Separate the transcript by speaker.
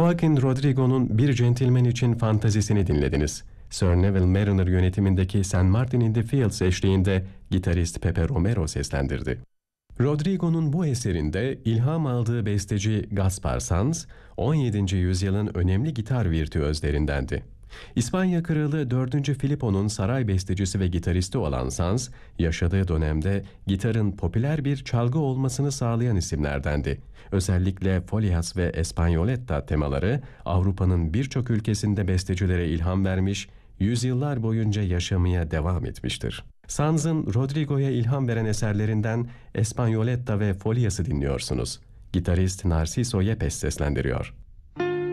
Speaker 1: Joaquin Rodrigo'nun Bir Gentleman için Fantazisini dinlediniz. Sir Neville Mariner yönetimindeki St. Martin in the Fields eşliğinde gitarist Pepe Romero seslendirdi. Rodrigo'nun bu eserinde ilham aldığı besteci Gaspar Sanz, 17. yüzyılın önemli gitar virtüözlerindendi. İspanya Kralı 4. Filipo'nun saray bestecisi ve gitaristi olan Sanz, yaşadığı dönemde gitarın popüler bir çalgı olmasını sağlayan isimlerdendi. Özellikle Folias ve Espanyoletta temaları Avrupa'nın birçok ülkesinde bestecilere ilham vermiş, yüzyıllar boyunca yaşamaya devam etmiştir. Sanz'ın Rodrigo'ya ilham veren eserlerinden Espanyoletta ve Folias'ı dinliyorsunuz. Gitarist Narciso Yepes seslendiriyor.